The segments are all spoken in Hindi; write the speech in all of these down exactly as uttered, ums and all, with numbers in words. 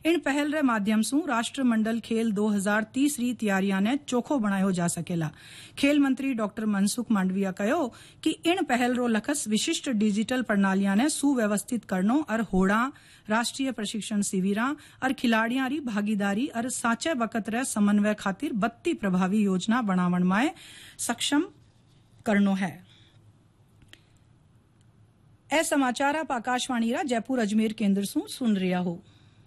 इन पहल रे माध्यम सु राष्ट्रमंडल खेल दो हज़ार तीस री तैयारियां ने चोखो बनायो जा सकेला। खेल मंत्री डॉक्टर मनसुख मांडविया कहो कि इन पहल रो लक्ष्य विशिष्ट डिजिटल प्रणालियां ने सुव्यवस्थित करनो और होड़ा राष्ट्रीय प्रशिक्षण शिविरां और खिलाड़ियां री भागीदारी और साचे वक्त रे समन्वय खातिर बत्ती प्रभावी योजना बनावण में सक्षम करनो है। ए समाचार आप आकाशवाणी रा जयपुर अजमेर केंद्र सु सुन रिया हो।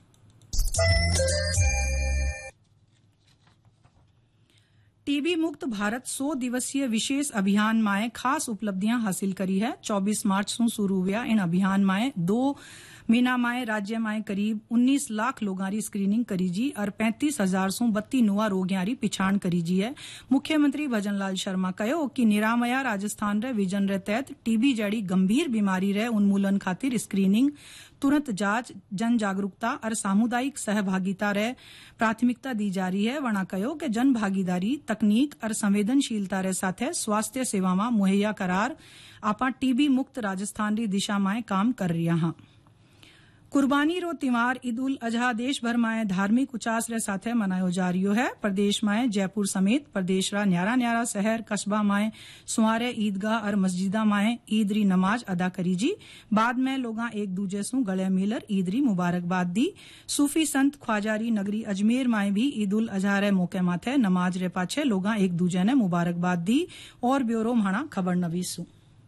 टीबी मुक्त भारत सौ दिवसीय विशेष अभियान में खास उपलब्धियां हासिल करी है। चौबीस मार्च सु शुरू हुआ इन अभियान में दो महीना में राज्य में करीब उन्नीस लाख लोगों की स्क्रीनिंग करी जी और पैंतीस हजार सु बत्ती नुआ रोगियां री पिछाण करी जी है। मुख्यमंत्री भजन लाल शर्मा कहो कि निरामया राजस्थान रे विजन रे तहत टीबी जड़ी गंभीर बीमारी रे उन्मूलन खातिर स्क्रीनिंग तुरंत जांच जन जागरूकता और सामुदायिक सहभागिता रे प्राथमिकता दी जा रही है। वणा कहो कि जन भागीदारी तकनीक और संवेदनशीलता रे साथे स्वास्थ्य सेवा में मुहैया करार आपा टीबी मुक्त राजस्थान री दिशा में काम कर रिया हां। कुर्बानी रो त्योहार ईद उल अजहा देश भर में धार्मिक उचास रे साथे मनायो जा रियो है। प्रदेश में जयपुर समेत प्रदेश रा न्यारा न्यारा शहर कस्बा में सुआरे ईदगाह और मस्जिदा में ईद री नमाज अदा करी जी। बाद में लोगा एक दूजे सु गले मिलर ईद री मुबारकबाद दी। सूफी संत ख्वाजारी नगरी अजमेर में भी ईद उल अजहा रे मौके माथे नमाज रे पाछे लोगा एक दूजे ने मुबारकबाद दी। और ब्यूरो म्हाणा खबर नवीसू।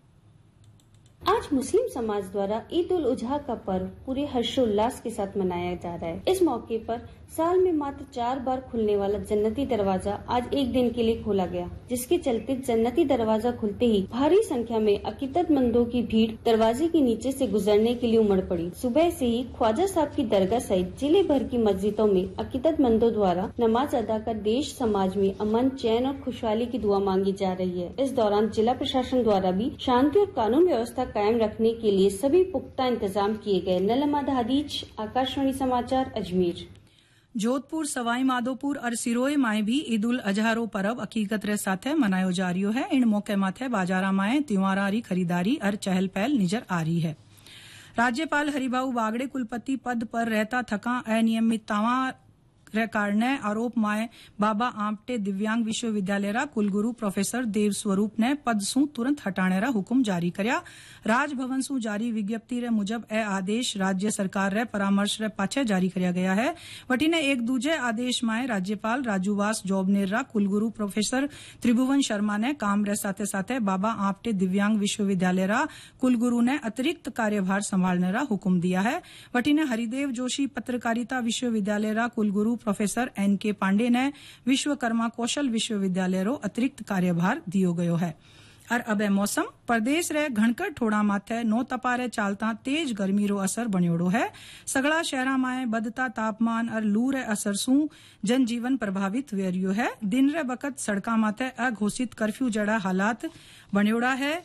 आज मुस्लिम समाज द्वारा ईद उल अजहा का पर्व पूरे हर्षोल्लास के साथ मनाया जा रहा है। इस मौके पर साल में मात्र चार बार खुलने वाला जन्नती दरवाजा आज एक दिन के लिए खोला गया, जिसके चलते जन्नती दरवाजा खुलते ही भारी संख्या में अकीदतमंदों की भीड़ दरवाजे के नीचे से गुजरने के लिए उमड़ पड़ी। सुबह से ही ख्वाजा साहब की दरगाह सहित जिले भर की मस्जिदों में अकीदतमंदों द्वारा नमाज अदा कर देश समाज में अमन चैन और खुशहाली की दुआ मांगी जा रही है। इस दौरान जिला प्रशासन द्वारा भी शांति और कानून व्यवस्था कायम रखने के लिए सभी पुख्ता इंतजाम किए गए। नलमा हदीज, आकाशवाणी समाचार, अजमेर। जोधपुर, सवाई माधोपुर और सिरोही में भी ईद उल अजहा रो पर्व हकीकत रे साथे मनायो जा रियो है। इन मौके माथे बाजारा में त्योहारा री खरीदारी और चहल पहल नजर आ रही है। राज्यपाल हरिभाऊ बागड़े कुलपति पद पर रहता थका अनियमिततावां रे कारणे आरोप में बाबा आमटे दिव्यांग विश्वविद्यालय रा कुलगुरु प्रोफेसर देव स्वरूप ने पद सु तुरंत हटाने रा हुक्म जारी करया। राजभवन सु जारी विज्ञप्ति रे मुजब ए आदेश राज्य सरकार रे परामर्श रे पाछे जारी करया गया है। वटीने एक दूजे आदेश में राज्यपाल राजूवास जोबनेर रा कुलगुरु प्रोफेसर त्रिभुवन शर्मा ने काम रे साथे साथे बाबा आमटे दिव्यांग विश्वविद्यालय रा कुलगुरु ने अतिरिक्त कार्यभार संभालने रा हुक्म दिया है। वटीने हरिदेव जोशी पत्रकारिता विश्वविद्यालय रा कुलगुरु प्रोफेसर एन के पांडे ने विश्वकर्मा कौशल विश्वविद्यालय रो अतिरिक्त कार्यभार दियो गयो है। और अब मौसम प्रदेश रे घणकर ठोड़ा माथे नो तपारे चालता तेज गर्मी रो असर बन्योड़ो है। सगड़ा शहरा में बदता तापमान और लू रे असर सु जनजीवन प्रभावित हुए रियो है। दिन रे वक्त सड़का माथे अघोषित कर्फ्यू जड़ा हालात बन्योड़ा है।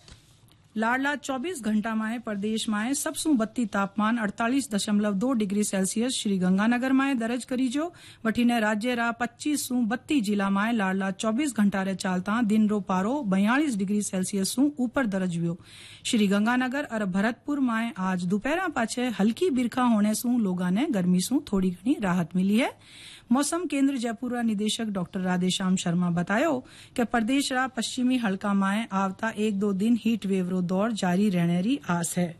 लाडला चौबीस घंटा में प्रदेश में सबसु बत्ती तापमान अड़तालीस दशमलव दो डिग्री सेल्सियस श्रीगंगानगर में दर्ज करी जो। वठीने राज्य रा पच्चीस सु बत्ती जिला में लाडला चौबीस घंटा रे चालता दिन रो पारो बयालीस डिग्री सेल्सियस सु ऊपर दर्ज हुयो। श्रीगंगानगर और भरतपुर में आज दोपहर पाछे हल्की बिरखा होने सु लोगा ने गर्मी सु थोड़ी घनी राहत मिली है। मौसम केंद्र जयपुर रा निदेशक डॉक्टर राधेश्याम शर्मा बतायो कि प्रदेश रा पश्चिमी हल्का में आवता एक दो दिन हीट वेव रो दौर जारी रहने री आस है।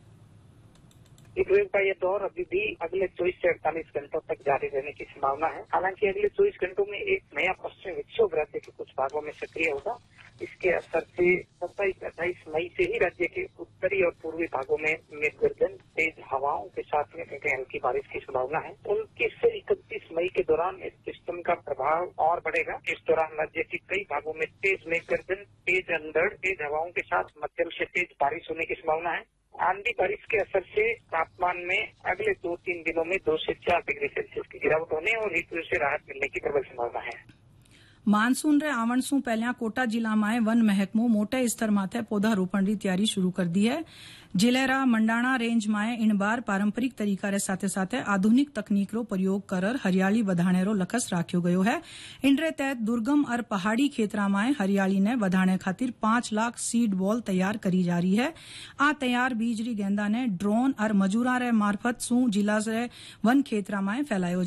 हीट वेव का ये दौर अभी भी अगले चौबीस से अड़तालीस घंटों तक जारी रहने की संभावना है। हालांकि अगले चौबीस घंटों में एक नया पश्चिमी विक्षोभ राज्य के कुछ भागों में सक्रिय होगा। इसके असर से सत्ताईस अट्ठाईस मई से ही राज्य के उत्तरी और पूर्वी भागों में मेघ गर्जन, तेज हवाओं के साथ में हल्की बारिश की संभावना है। उनतीस से इकतीस मई के दौरान इस सिस्टम का प्रभाव और बढ़ेगा। इस दौरान राज्य के कई भागों में तेज मेघ गर्जन, तेज अंधड़, तेज हवाओं के साथ मध्यम से तेज बारिश होने की संभावना है। आंधी बारिश के असर से तापमान में अगले दो तीन दिनों में दो से चार डिग्री सेल्सियस की गिरावट होने और हीट वेव से राहत मिलने की प्रबल संभावना है। मानसून रे आवण सु पहल्या कोटा जिला में वन महकमो मोटे स्तर माथे पौधारोपण री तैयारी शुरू कर दी है। जिले रा मंडाणा रेंज में इन बार पारंपरिक तरीका रे साथे साथे आधुनिक तकनीक रो प्रयोग कर हरियाली बढ़ाने रो लक्ष्य राख्यो गयो है। इनरे तहत दुर्गम और पहाड़ी क्षेत्रा में हरियाली ने बढ़ाने खातिर पांच लाख सीड बॉल तैयार करी जा रही है। आ तैयार बीज री गेंदा ने ड्रोन और मजूरा रे मार्फत सु जिला से वन क्षेत्रा में फैलायो